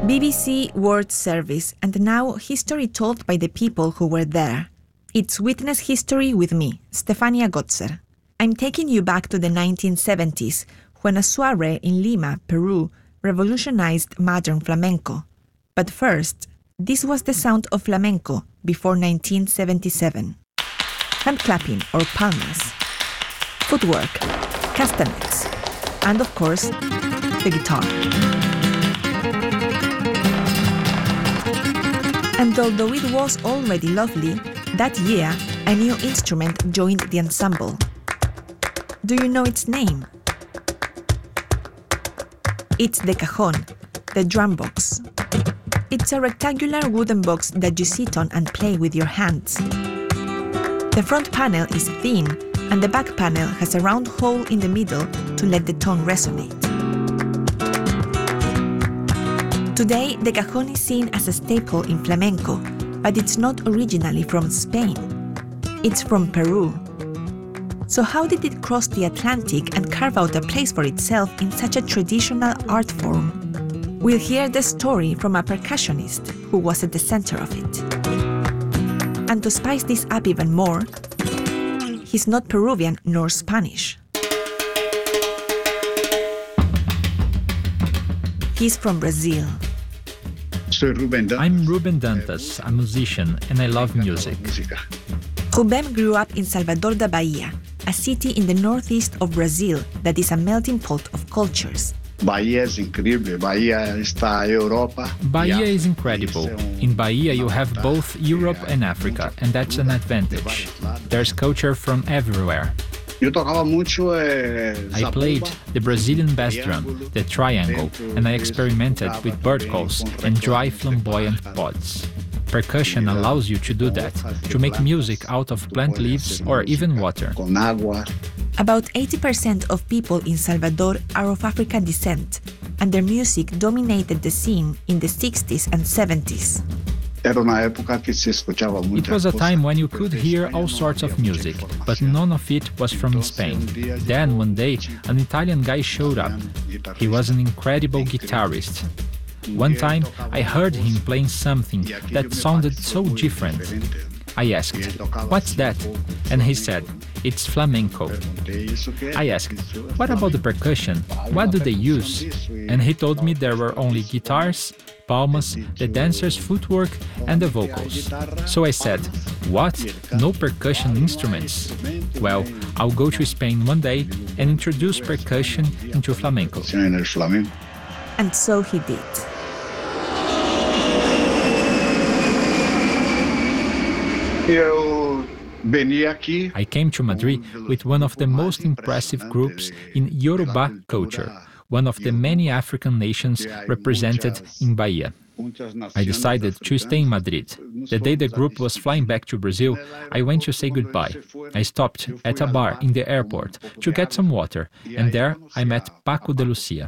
BBC World Service, and now history told by the people who were there. It's Witness History with me, Stefania Gotzer. I'm taking you back to the 1970s, when a soiree in Lima, Peru, revolutionized modern flamenco. But first, this was the sound of flamenco before 1977. Hand clapping or palmas, footwork, castanets, and of course, the guitar. And although it was already lovely, that year a new instrument joined the ensemble. Do you know its name? It's the cajon, the drum box. It's a rectangular wooden box that you sit on and play with your hands. The front panel is thin, and the back panel has a round hole in the middle to let the tone resonate. Today, the cajon is seen as a staple in flamenco, but it's not originally from Spain. It's from Peru. So how did it cross the Atlantic and carve out a place for itself in such a traditional art form? We'll hear the story from a percussionist who was at the center of it. And to spice this up even more, he's not Peruvian nor Spanish. He's from Brazil. I'm Ruben Dantas, a musician, and I love music. Rubem grew up in Salvador da Bahia, a city in the northeast of Brazil that is a melting pot of cultures. Bahia is incredible. In Bahia, you have both Europe and Africa, and that's an advantage. There's culture from everywhere. I played the Brazilian bass drum, the triangle, and I experimented with bird calls and dry flamboyant pods. Percussion allows you to do that, to make music out of plant leaves or even water. About 80% of people in Salvador are of African descent, and their music dominated the scene in the 60s and 70s. It was a time when you could hear all sorts of music, but none of it was from Spain. Then, one day, an Italian guy showed up. He was an incredible guitarist. One time, I heard him playing something that sounded so different. I asked, "What's that?" And he said, "It's flamenco." I asked, "What about the percussion? What do they use?" And he told me there were only guitars, palmas, the dancer's footwork, and the vocals. So I said, "What? No percussion instruments?" Well, I'll go to Spain one day and introduce percussion into flamenco. And so he did. I came to Madrid with one of the most impressive groups in Yoruba culture, one of the many African nations represented in Bahia. I decided to stay in Madrid. The day the group was flying back to Brazil, I went to say goodbye. I stopped at a bar in the airport to get some water, and there I met Paco de Lucia.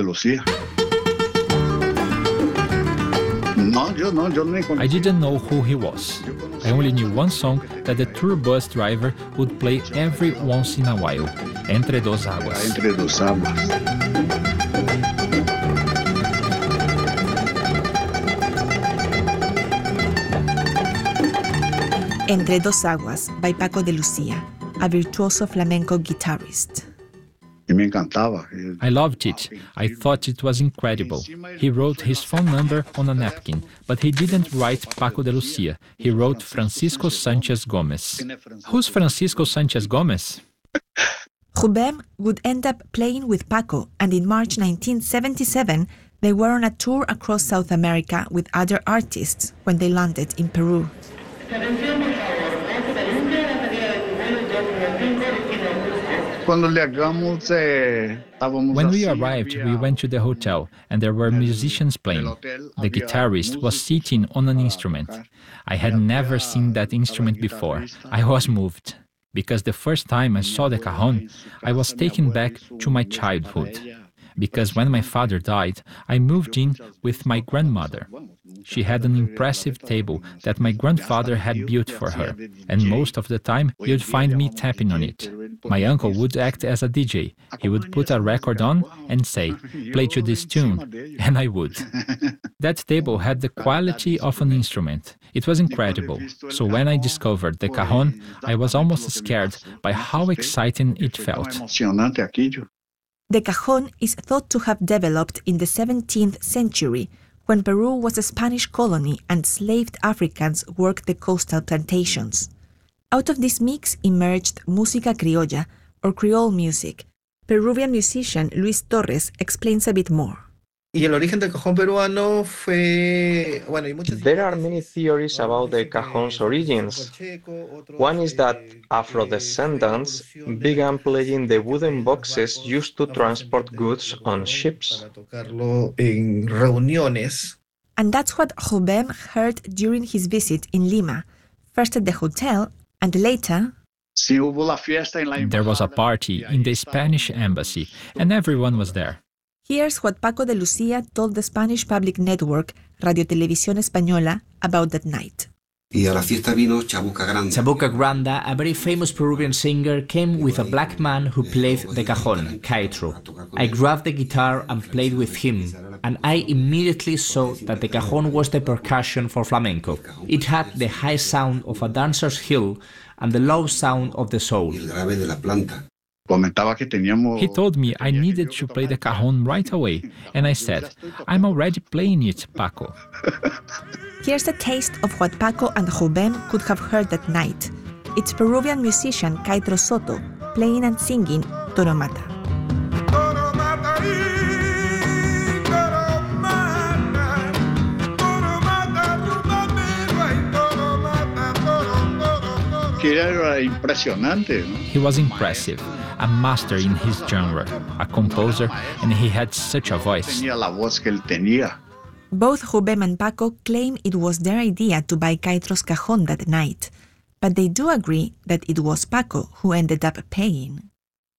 I didn't know who he was. I only knew one song that the tour bus driver would play every once in a while, Entre Dos Águas. Entre Dos Aguas by Paco de Lucia, a virtuoso flamenco guitarist. I loved it. I thought it was incredible. He wrote his phone number on a napkin, but he didn't write Paco de Lucia. He wrote Francisco Sanchez Gomez. Who's Francisco Sanchez Gomez? Rubem would end up playing with Paco, and in March 1977, they were on a tour across South America with other artists when they landed in Peru. When we arrived, we went to the hotel, and there were musicians playing. The guitarist was sitting on an instrument. I had never seen that instrument before. I was moved, because the first time I saw the cajon, I was taken back to my childhood. Because when my father died, I moved in with my grandmother. She had an impressive table that my grandfather had built for her, and most of the time you'd find me tapping on it. My uncle would act as a DJ. He would put a record on and say, "Play to this tune," and I would. That table had the quality of an instrument. It was incredible. So when I discovered the cajon, I was almost scared by how exciting it felt. The cajon is thought to have developed in the 17th century, when Peru was a Spanish colony and enslaved Africans worked the coastal plantations. Out of this mix emerged música criolla, or Creole music. Peruvian musician Luis Torres explains a bit more. There are many theories about the cajon's origins. One is that Afro-descendants began playing the wooden boxes used to transport goods on ships. And that's what Jobem heard during his visit in Lima, first at the hotel and later... There was a party in the Spanish embassy and everyone was there. Here's what Paco de Lucia told the Spanish public network Radio Televisión Española about that night. Chabuca Granda, a very famous Peruvian singer, came with a black man who played the cajon, Caetro. I grabbed the guitar and played with him, and I immediately saw that the cajon was the percussion for flamenco. It had the high sound of a dancer's heel and the low sound of the soul. He told me I needed to play the cajon right away, and I said, "I'm already playing it, Paco." Here's a taste of what Paco and Jobem could have heard that night. It's Peruvian musician Caetro Soto playing and singing Toro Mata. He was impressive, a master in his genre, a composer, and he had such a voice. Both Jobem and Paco claim it was their idea to buy Caetro's cajon that night, but they do agree that it was Paco who ended up paying.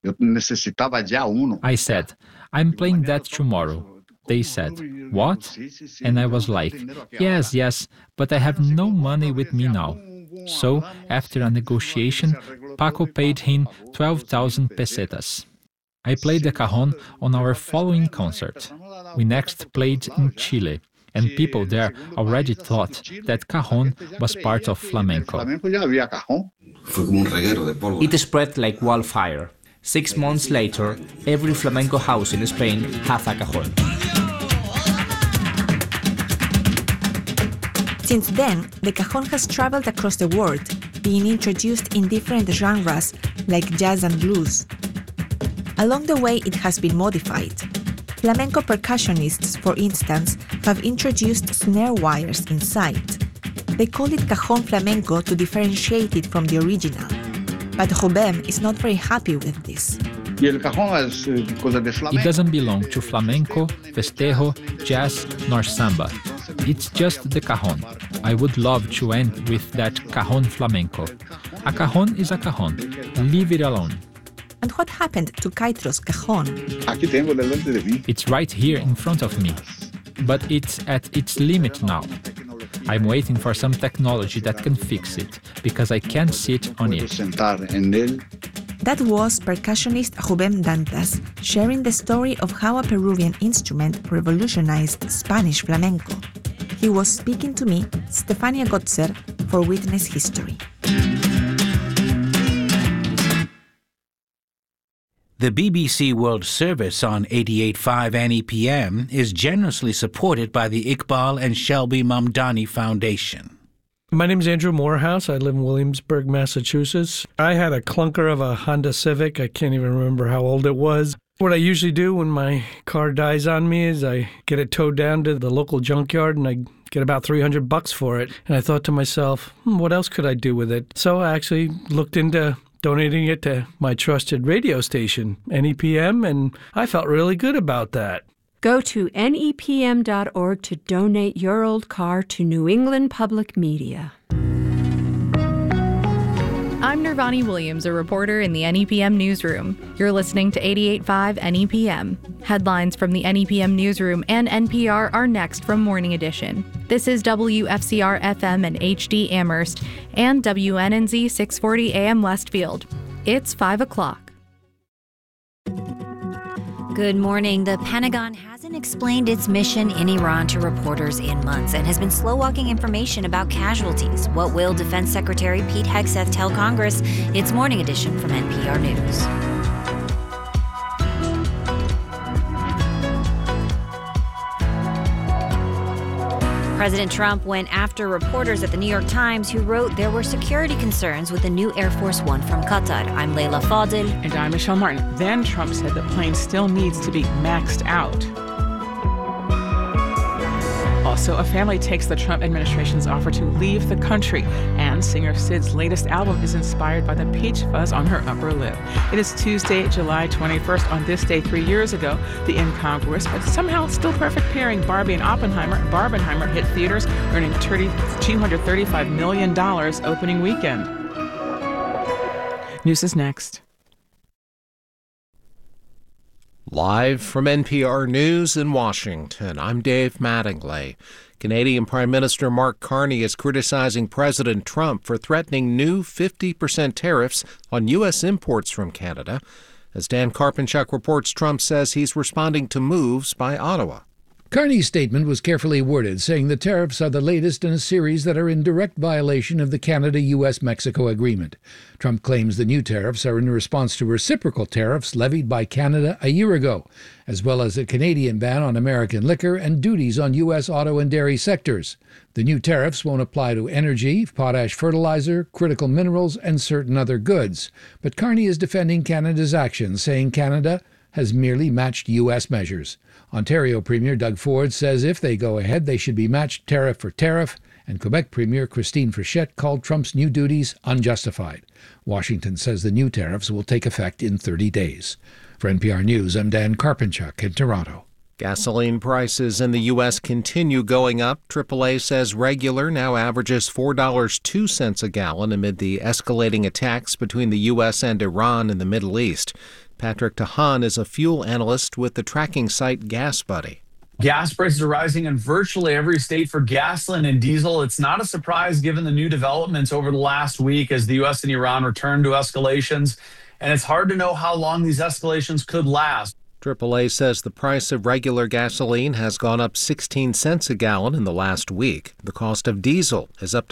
I said, "I'm playing that tomorrow." They said, "What?" And I was like, yes, but I have no money with me now." So, after a negotiation, Paco paid him 12,000 pesetas. I played the cajon on our following concert. We next played in Chile, and people there already thought that cajon was part of flamenco. It spread like wildfire. 6 months later, every flamenco house in Spain has a cajon. Since then, the cajon has traveled across the world, being introduced in different genres like jazz and blues. Along the way, it has been modified. Flamenco percussionists, for instance, have introduced snare wires inside. They call it cajon flamenco to differentiate it from the original. But Jobem is not very happy with this. It doesn't belong to flamenco, festejo, jazz, nor samba. It's just the cajon. I would love to end with that cajon flamenco. A cajon is a cajon. Leave it alone. And what happened to Caetro's cajon? It's right here in front of me. But it's at its limit now. I'm waiting for some technology that can fix it, because I can't sit on it. That was percussionist Jobem Dantas sharing the story of how a Peruvian instrument revolutionized Spanish flamenco. He was speaking to me, Stefania Gotzer, for Witness History. The BBC World Service on 88.5 NEPM is generously supported by the Iqbal and Shelby Mamdani Foundation. My name is Andrew Morehouse. I live in Williamsburg, Massachusetts. I had a clunker of a Honda Civic. I can't even remember how old it was. What I usually do when my car dies on me is I get it towed down to the local junkyard and I get about $300 for it. And I thought to myself, what else could I do with it? So I actually looked into donating it to my trusted radio station, NEPM, and I felt really good about that. Go to nepm.org to donate your old car to New England Public Media. I'm Nirvani Williams, a reporter in the NEPM newsroom. You're listening to 88.5 NEPM. Headlines from the NEPM newsroom and NPR are next from Morning Edition. This is WFCR FM and HD Amherst and WNNZ 640 AM Westfield. It's 5 o'clock. Good morning. The Pentagon hasn't explained its mission in Iran to reporters in months and has been slow-walking information about casualties. What will Defense Secretary Pete Hegseth tell Congress? It's Morning Edition from NPR News. President Trump went after reporters at the New York Times who wrote there were security concerns with the new Air Force One from Qatar. I'm Leila Fadil. And I'm Michelle Martin. Then Trump said the plane still needs to be maxed out. Also, a family takes the Trump administration's offer to leave the country. And singer Syd's latest album is inspired by the peach fuzz on her upper lip. It is Tuesday, July 21st. On this day 3 years ago, the incongruous but somehow still perfect pairing Barbie and Oppenheimer, Barbenheimer, hit theaters, earning $235 million opening weekend. News is next. Live from NPR News in Washington, I'm Dave Mattingly. Canadian Prime Minister Mark Carney is criticizing President Trump for threatening new 50% tariffs on U.S. imports from Canada. As Dan Karpenchuk reports, Trump says he's responding to moves by Ottawa. Carney's statement was carefully worded, saying the tariffs are the latest in a series that are in direct violation of the Canada-U.S.-Mexico agreement. Trump claims the new tariffs are in response to reciprocal tariffs levied by Canada a year ago, as well as a Canadian ban on American liquor and duties on U.S. auto and dairy sectors. The new tariffs won't apply to energy, potash fertilizer, critical minerals, and certain other goods. But Carney is defending Canada's actions, saying Canada has merely matched U.S. measures. Ontario Premier Doug Ford says if they go ahead, they should be matched tariff for tariff, and Quebec Premier Christine Frechette called Trump's new duties unjustified. Washington says the new tariffs will take effect in 30 days. For NPR News, I'm Dan Karpenchuk in Toronto. Gasoline prices in the U.S. continue going up. AAA says regular now averages $4.02 a gallon amid the escalating attacks between the U.S. and Iran in the Middle East. Patrick Tahan is a fuel analyst with the tracking site GasBuddy. Gas prices are rising in virtually every state for gasoline and diesel. It's not a surprise given the new developments over the last week as the U.S. and Iran return to escalations. And it's hard to know how long these escalations could last. AAA says the price of regular gasoline has gone up 16 cents a gallon in the last week. The cost of diesel is up to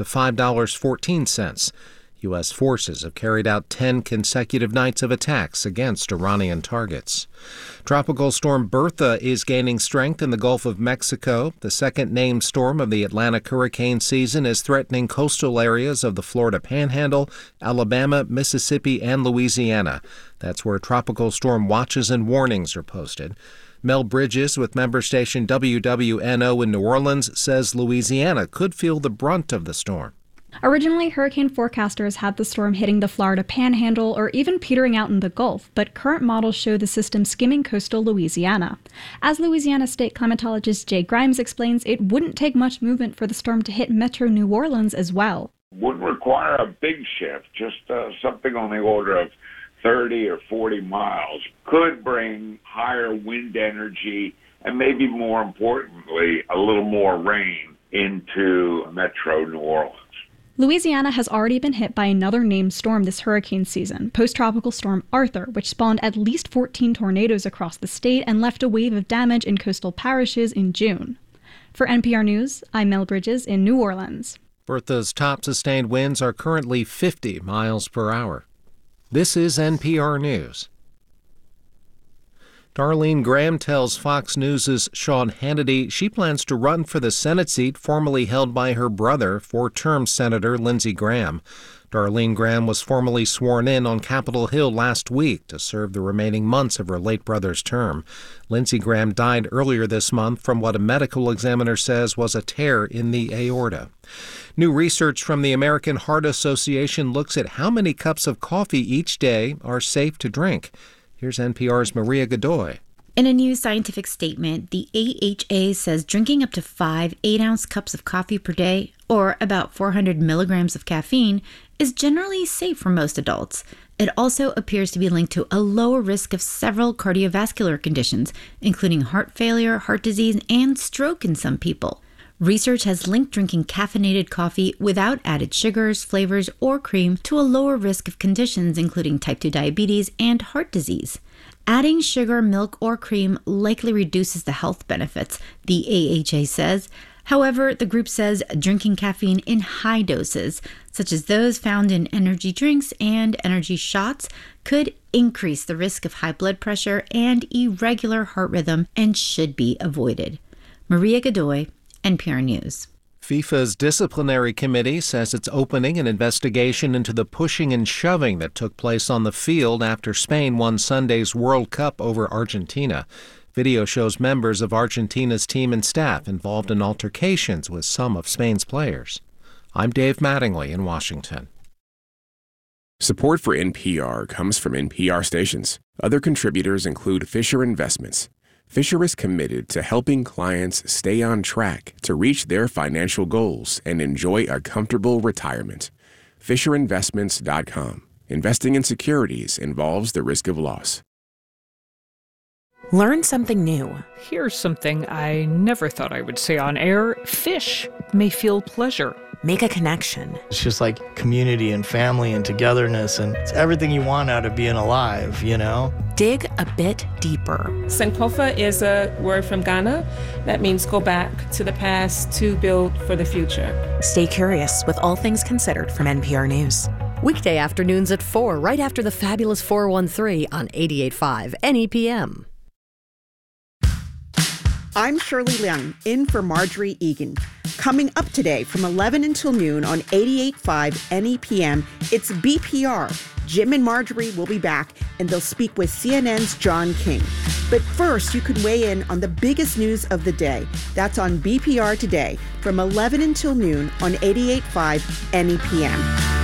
$5.14. U.S. forces have carried out 10 consecutive nights of attacks against Iranian targets. Tropical storm Bertha is gaining strength in the Gulf of Mexico. The second named storm of the Atlantic hurricane season is threatening coastal areas of the Florida Panhandle, Alabama, Mississippi, and Louisiana. That's where tropical storm watches and warnings are posted. Mel Bridges with member station WWNO in New Orleans says Louisiana could feel the brunt of the storm. Originally, hurricane forecasters had the storm hitting the Florida Panhandle or even petering out in the Gulf, but current models show the system skimming coastal Louisiana. As Louisiana state climatologist Jay Grimes explains, it wouldn't take much movement for the storm to hit metro New Orleans as well. Wouldn't require a big shift, just something on the order of 30 or 40 miles. Could bring higher wind energy and maybe more importantly, a little more rain into metro New Orleans. Louisiana has already been hit by another named storm this hurricane season, post-tropical storm Arthur, which spawned at least 14 tornadoes across the state and left a wave of damage in coastal parishes in June. For NPR News, I'm Mel Bridges in New Orleans. Bertha's top sustained winds are currently 50 miles per hour. This is NPR News. Darlene Graham tells Fox News' Sean Hannity she plans to run for the Senate seat formerly held by her brother, four-term Senator Lindsey Graham. Darlene Graham was formally sworn in on Capitol Hill last week to serve the remaining months of her late brother's term. Lindsey Graham died earlier this month from what a medical examiner says was a tear in the aorta. New research from the American Heart Association looks at how many cups of coffee each day are safe to drink. Here's NPR's Maria Godoy. In a new scientific statement, the AHA says drinking up to 5 8-ounce cups of coffee per day, or about 400 milligrams of caffeine, is generally safe for most adults. It also appears to be linked to a lower risk of several cardiovascular conditions, including heart failure, heart disease, and stroke in some people. Research has linked drinking caffeinated coffee without added sugars, flavors, or cream to a lower risk of conditions including type 2 diabetes and heart disease. Adding sugar, milk, or cream likely reduces the health benefits, the AHA says. However, the group says drinking caffeine in high doses, such as those found in energy drinks and energy shots, could increase the risk of high blood pressure and irregular heart rhythm and should be avoided. Maria Godoy, NPR News. FIFA's disciplinary committee says it's opening an investigation into the pushing and shoving that took place on the field after Spain won Sunday's World Cup over Argentina. Video shows members of Argentina's team and staff involved in altercations with some of Spain's players. I'm Dave Mattingly in Washington. Support for NPR comes from NPR stations. Other contributors include Fisher Investments. Fisher is committed to helping clients stay on track to reach their financial goals and enjoy a comfortable retirement. FisherInvestments.com. Investing in securities involves the risk of loss. Learn something new. Here's something I never thought I would say on air. Fish may feel pleasure. Make a connection. It's just like community and family and togetherness, and it's everything you want out of being alive, you know? Dig a bit deeper. Sankofa is a word from Ghana that means go back to the past to build for the future. Stay curious with All Things Considered from NPR News. Weekday afternoons at 4, right after the fabulous 413 on 88.5 NEPM. I'm Shirley Leung, in for Marjorie Egan. Coming up today from 11 until noon on 88.5 NEPM, it's BPR. Jim and Marjorie will be back, and they'll speak with CNN's John King. But first, you can weigh in on the biggest news of the day. That's on BPR Today from 11 until noon on 88.5 NEPM.